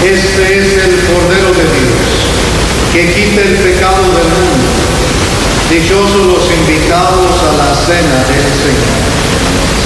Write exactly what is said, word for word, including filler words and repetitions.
Este es el Cordero de Dios, que quita el pecado del mundo. Dichosos